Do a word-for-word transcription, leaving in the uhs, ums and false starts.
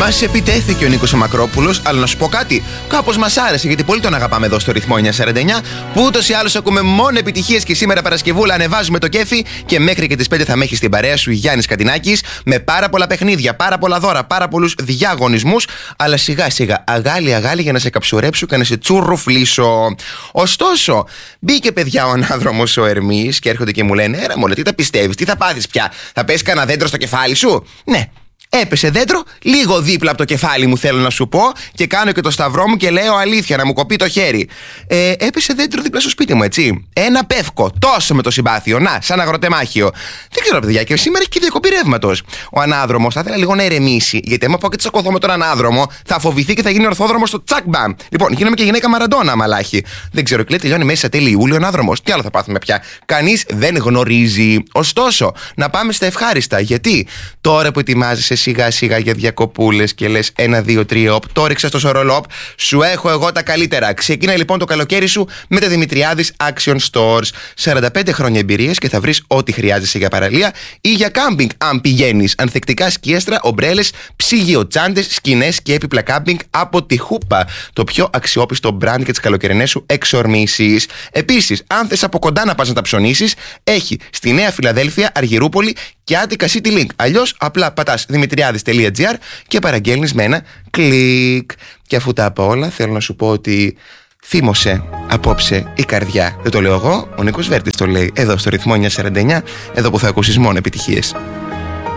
Μας επιτέθηκε ο Νίκος ο Μακρόπουλος, αλλά να σου πω κάτι, κάπως μας άρεσε γιατί πολύ τον αγαπάμε εδώ στο ρυθμό εννιακόσια σαράντα εννιά, που ούτως ή άλλως ακούμε μόνο επιτυχίες και σήμερα Παρασκευούλα ανεβάζουμε το κέφι και μέχρι και τις πέντε θα με έχει στην παρέα σου Γιάννης Κατινάκης με πάρα πολλά παιχνίδια, πάρα πολλά δώρα, πάρα πολλούς διαγωνισμούς, αλλά σιγά σιγά αγάλι αγάλι για να σε καψουρέψω και να σε τσουρρουφλήσω. Ωστόσο, μπήκε παιδιά ο ανάδρομος ο Ερμής και έρχονται και μου λένε: Έρα μόλι, τι τα πιστεύεις, τι θα πάθεις πια, θα πέσει κανένα δέντρο στο κεφάλι σου? Ναι. Έπεσε δέντρο, λίγο δίπλα από το κεφάλι μου θέλω να σου πω, και κάνω και το σταυρό μου και λέω αλήθεια να μου κοπεί το χέρι. Ε, έπεσε δέντρο δίπλα στο σπίτι μου, έτσι. Ένα πεύκο, τόσο με το συμπάθειο, να, σαν αγροτεμάχιο. Δεν ξέρω, παιδιά, και σήμερα έχει και διακοπή ρεύματος. Ο ανάδρομος θα ήθελα λίγο να ηρεμήσει, γιατί άμα πάω και τσακωθώ με τον ανάδρομο, θα φοβηθεί και θα γίνει ορθόδρομο στο τσακμπαμ. Λοιπόν, γίνομαι και γυναίκα Μαραντόνα, μαλάχη. Δεν ξέρω, κλείνει, τελειώνει μέσα τέλη Ιούλιο ο ανάδρομος. Τι άλλο θα πάθουμε πια. Κανείς δεν γνωρίζει. Ωστόσο, να πάμε στα ευχάριστα, γιατί τώρα που ετοιμάζεσαι σιγά σιγά για διακοπούλες και λες ένα, δύο, τρία, οπ, το ρίξα στο σορολόπ, σου έχω εγώ τα καλύτερα. Ξεκίνα λοιπόν το καλοκαίρι σου με τα Δημητριάδης Action Stores. σαράντα πέντε χρόνια εμπειρίες και θα βρεις ό,τι χρειάζεσαι για παραλία ή για κάμπινγκ αν πηγαίνεις. Ανθεκτικά σκίαστρα, ομπρέλες, ψυγειοτσάντες, σκηνές και έπιπλα κάμπινγκ από τη Χούπα. Το πιο αξιόπιστο μπραντ για τις καλοκαιρινές σου εξορμήσεις. Επίσης, αν θες από κοντά να πας να τα ψωνίσεις, έχει στη Νέα Φιλαδέλφια, Αργυρούπολη και Attica City Link. Αλλιώς απλά πατάς δημητριάδης τελεία τζι άρ και παραγγέλνεις με ένα κλικ. Και αφού τα πω όλα, θέλω να σου πω ότι θύμωσε απόψε η καρδιά. Δεν το λέω εγώ, ο Νίκος Βέρτης το λέει εδώ στο ρυθμό εννιακόσια σαράντα εννιά, εδώ που θα ακούσεις μόνο επιτυχίες.